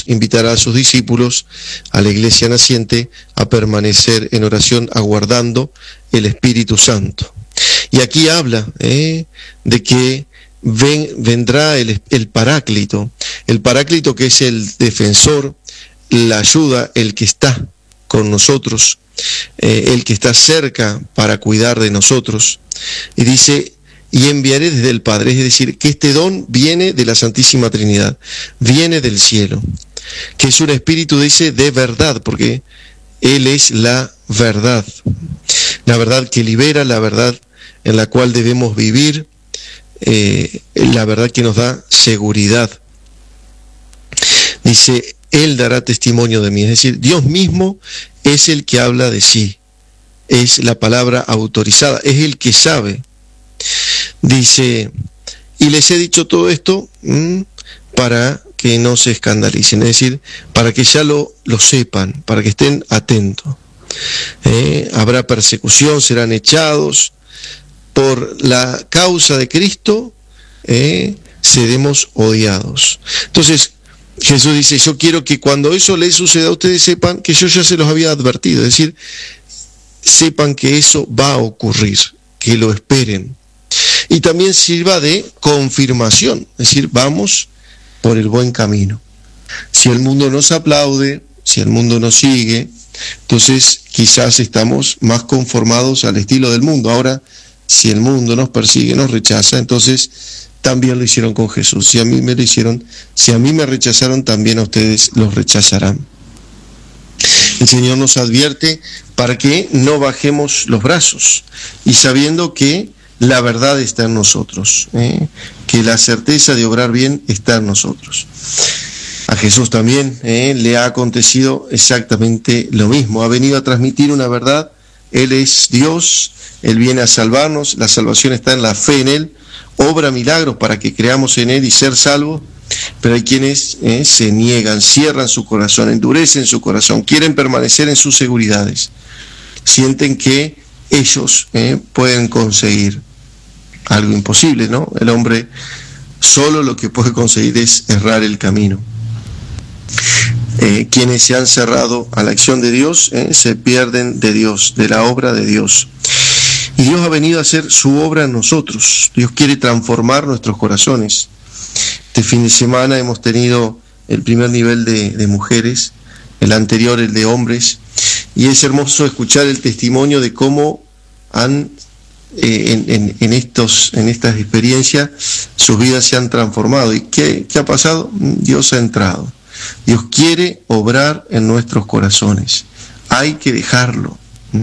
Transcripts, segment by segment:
Jesús invitará a sus discípulos, a la iglesia naciente, a permanecer en oración aguardando el Espíritu Santo. Y aquí habla de que vendrá el Paráclito que es el defensor, la ayuda, el que está con nosotros, el que está cerca para cuidar de nosotros. Y dice, y enviaré desde el Padre, es decir, que este don viene de la Santísima Trinidad, viene del cielo, que es un espíritu, dice, de verdad, porque Él es la verdad que libera, la verdad en la cual debemos vivir, la verdad que nos da seguridad. Dice, Él dará testimonio de mí, es decir, Dios mismo es el que habla de sí, es la palabra autorizada, es el que sabe. Dice, y les he dicho todo esto para que no se escandalicen, es decir, para que ya lo sepan, para que estén atentos. Habrá persecución, serán echados. Por la causa de Cristo seremos odiados. Entonces, Jesús dice, yo quiero que cuando eso les suceda a ustedes sepan que yo ya se los había advertido, es decir, sepan que eso va a ocurrir, que lo esperen. Y también sirva de confirmación, es decir, vamos por el buen camino. Si el mundo nos aplaude, si el mundo nos sigue, entonces quizás estamos más conformados al estilo del mundo. Ahora, si el mundo nos persigue, nos rechaza, entonces también lo hicieron con Jesús. Si a mí me lo hicieron, si a mí me rechazaron, también a ustedes los rechazarán. El Señor nos advierte para que no bajemos los brazos y sabiendo que la verdad está en nosotros, que la certeza de obrar bien está en nosotros. A Jesús también le ha acontecido exactamente lo mismo. Ha venido a transmitir una verdad. Él es Dios, Él viene a salvarnos, la salvación está en la fe en Él, obra milagros para que creamos en Él y ser salvos, pero hay quienes se niegan, cierran su corazón, endurecen su corazón, quieren permanecer en sus seguridades, sienten que ellos pueden conseguir algo imposible, ¿no? El hombre solo lo que puede conseguir es errar el camino. Quienes se han cerrado a la acción de Dios se pierden de Dios, de la obra de Dios. Y Dios ha venido a hacer su obra en nosotros. Dios quiere transformar nuestros corazones. Este fin de semana hemos tenido el primer nivel de mujeres, el anterior el de hombres, y es hermoso escuchar el testimonio de cómo han en estas experiencias sus vidas se han transformado. ¿Y qué ha pasado? Dios ha entrado. Dios quiere obrar en nuestros corazones. Hay que dejarlo.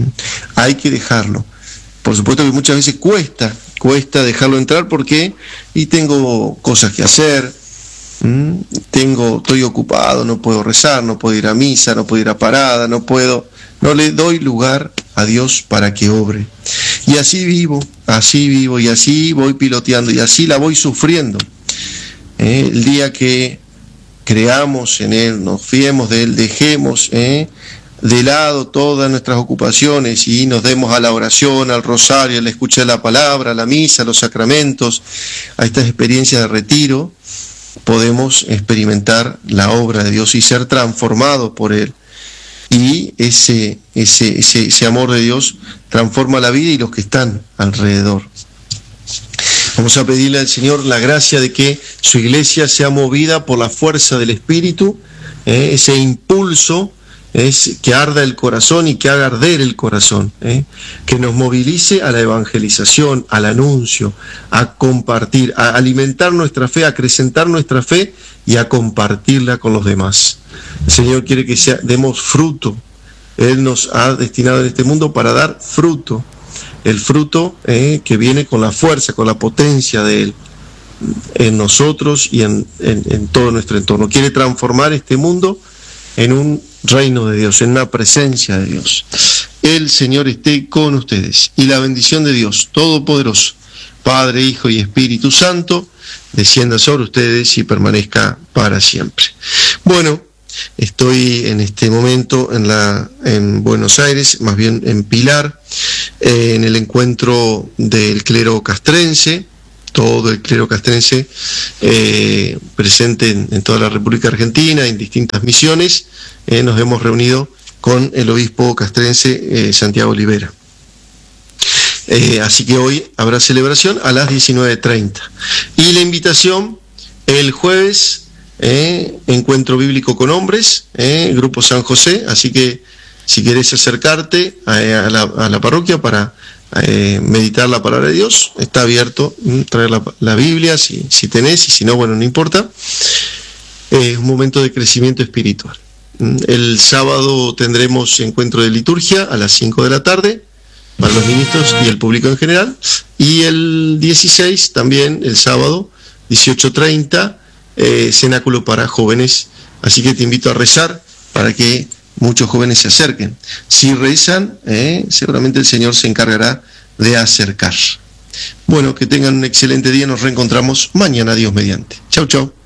Por supuesto que muchas veces cuesta dejarlo entrar porque tengo cosas que hacer, estoy ocupado, no puedo rezar, no puedo ir a misa, no puedo ir a parada, no le doy lugar a Dios para que obre. Y así vivo, y así voy piloteando, y así la voy sufriendo. El día que creamos en Él, nos fiemos de Él, dejemos de lado todas nuestras ocupaciones y nos demos a la oración, al rosario, a la escucha de la palabra, a la misa, a los sacramentos, a estas experiencias de retiro, podemos experimentar la obra de Dios y ser transformados por Él. Y ese amor de Dios transforma la vida y los que están alrededor. Vamos a pedirle al Señor la gracia de que su iglesia sea movida por la fuerza del Espíritu, ese impulso es que arda el corazón y que haga arder el corazón, que nos movilice a la evangelización, al anuncio, a compartir, a alimentar nuestra fe, a acrecentar nuestra fe y a compartirla con los demás. El Señor quiere que demos fruto. Él nos ha destinado en este mundo para dar fruto. El fruto que viene con la fuerza, con la potencia de Él en nosotros y en todo nuestro entorno. Quiere transformar este mundo en un reino de Dios, en una presencia de Dios. El Señor esté con ustedes y la bendición de Dios Todopoderoso, Padre, Hijo y Espíritu Santo, descienda sobre ustedes y permanezca para siempre. Bueno, estoy en este momento en Buenos Aires, más bien en Pilar, en el encuentro del clero castrense, todo el clero castrense presente en toda la República Argentina, en distintas misiones, nos hemos reunido con el obispo castrense Santiago Olivera. Así que hoy habrá celebración a las 19:30. Y la invitación el jueves, encuentro bíblico con hombres, Grupo San José, así que si querés acercarte a la parroquia para meditar la palabra de Dios, está abierto, traer la Biblia si tenés, y si no, bueno, no importa. Es un momento de crecimiento espiritual. El sábado tendremos encuentro de liturgia a las 5 de la tarde para los ministros y el público en general, y el 16 también, el sábado 18:30, cenáculo para jóvenes, así que te invito a rezar para que muchos jóvenes se acerquen. Si rezan, seguramente el Señor se encargará de acercar. Bueno, que tengan un excelente día, nos reencontramos mañana, Dios mediante. Chau, chau.